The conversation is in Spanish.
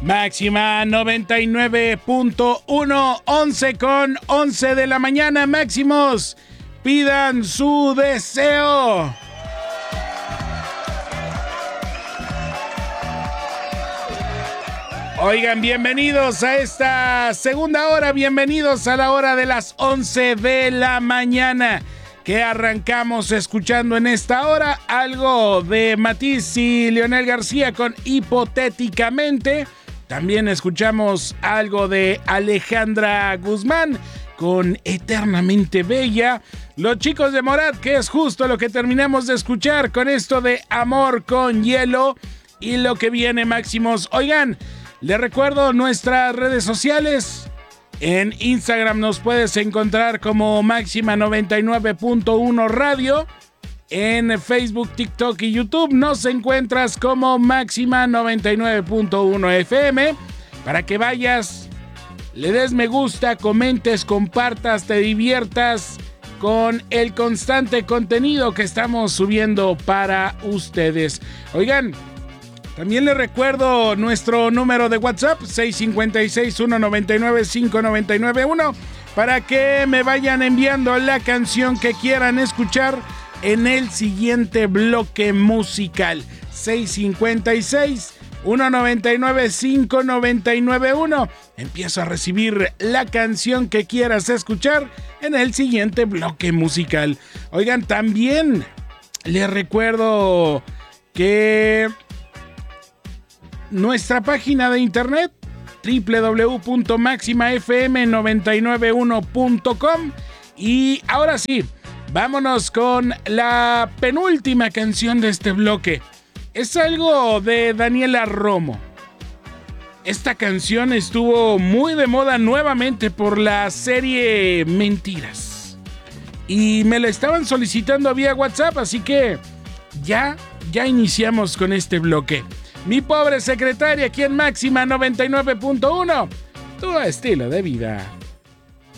Máxima 99.1, 11:11 de la mañana. Máximos, pidan su deseo. Oigan, bienvenidos a esta segunda hora, bienvenidos a la hora de las 11 de la mañana, que arrancamos escuchando en esta hora algo de Matiz y Leonel García con Hipotéticamente. También escuchamos algo de Alejandra Guzmán con Eternamente Bella. Los Chicos de Morat, que es justo lo que terminamos de escuchar con esto de Amor con Hielo. Y lo que viene, Máximos. Oigan, les recuerdo nuestras redes sociales. En Instagram nos puedes encontrar como Máxima 99.1 Radio. En Facebook, TikTok y YouTube nos encuentras como Máxima 99.1 FM. Para que vayas, le des me gusta, comentes, compartas, te diviertas con el constante contenido que estamos subiendo para ustedes. Oigan, también les recuerdo nuestro número de WhatsApp, 656-199-5991, para que me vayan enviando la canción que quieran escuchar en el siguiente bloque musical. 656-199-5991. Empiezo a recibir la canción que quieras escuchar en el siguiente bloque musical. Oigan, también les recuerdo que nuestra página de internet www.maximafm991.com. Y ahora sí, vámonos con la penúltima canción de este bloque. Es algo de Daniela Romo. Esta canción estuvo muy de moda nuevamente por la serie Mentiras. Y me la estaban solicitando vía WhatsApp, así que ya iniciamos con este bloque. Mi pobre secretaria, aquí en Máxima 99.1, tu estilo de vida.